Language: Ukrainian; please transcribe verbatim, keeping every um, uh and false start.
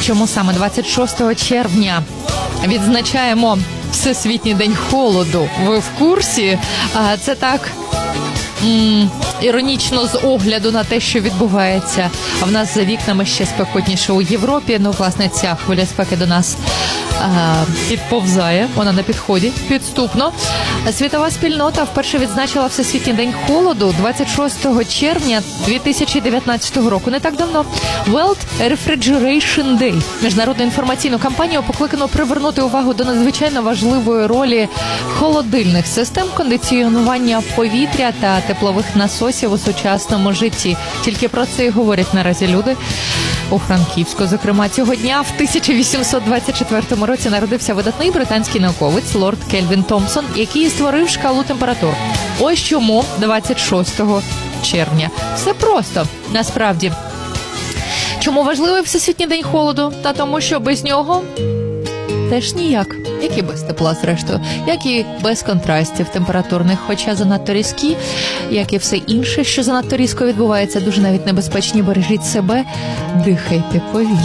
Чому саме двадцять шостого червня відзначаємо Всесвітній день холоду? Ви в курсі? Це так м- іронічно з огляду на те, що відбувається. А в нас за вікнами ще спекотніше у Європі. Ну, власне, ця хвиля спеки до нас а, підповзає. Вона на підході, підступно. Світова спільнота вперше відзначила Всесвітній день холоду двадцять шостого червня дві тисячі дев'ятнадцятого року. Не так давно. World Refrigeration Day. Міжнародну інформаційну кампанію покликано привернути увагу до надзвичайно важливої ролі холодильних систем кондиціонування повітря та теплових насосів у сучасному житті. Тільки про це і говорять наразі люди. У Франківську, зокрема, цього дня в тисяча вісімсот двадцять четвертому році народився видатний британський науковець лорд Кельвін Томпсон, який створив шкалу температур. Ось чому двадцять шостого червня. Все просто, насправді. Чому важливий Всесвітній день холоду? Та тому, що без нього теж ніяк. Як і без тепла, зрештою. Як і без контрастів температурних, хоча занадто різкі, як і все інше, що занадто різко відбувається, дуже навіть небезпечні. Бережіть себе, дихайте повітря.